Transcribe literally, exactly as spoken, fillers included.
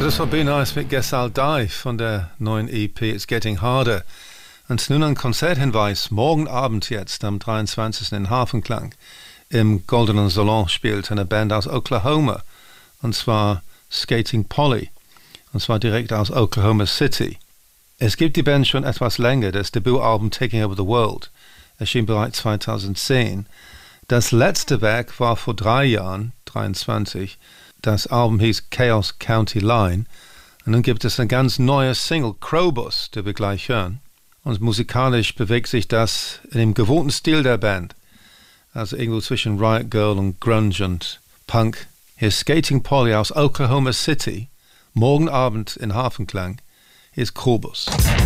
So, das war Be Nice mit Guess I'll Die von der neuen E P It's Getting Harder. Und nun ein Konzerthinweis. Morgen Abend jetzt, am dreiundzwanzigsten in Hafenklang, im Goldenen Salon spielt eine Band aus Oklahoma. Und zwar Skating Polly. Und zwar direkt aus Oklahoma City. Es gibt die Band schon etwas länger. Das Debütalbum Taking Over the World erschien bereits zweitausendzehn. Das letzte Werk war vor drei Jahren, dreiundzwanzig. Das Album hieß Chaos County Line. Und nun gibt es eine ganz neue Single, Crowbus, die wir gleich hören. Und musikalisch bewegt sich das in dem gewohnten Stil der Band. Also irgendwo zwischen Riot Girl und Grunge und Punk. Hier ist Skating Polly aus Oklahoma City. Morgen Abend in Hafenklang. Hier ist Crowbus.